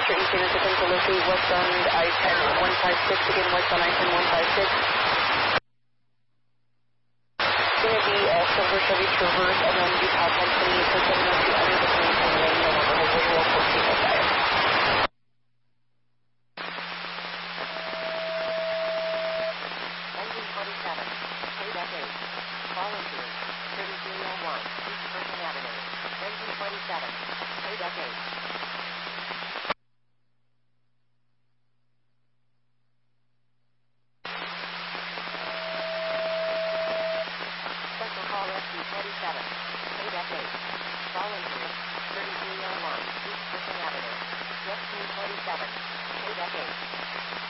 Metro East Unit to locate westbound I-10 156, again westbound I-10 156. It's going to be a silver Chevy Traverse, and then the top 128 for 702 under the 2010 lane, no longer has visual 1405. 1927, Kodak 8, volunteer, 3301, East Person Avenue, 1927, Kodak 8. Special call SB27, Kodak 8, volunteer, 3301, East Person Avenue, 1927, Kodak 8.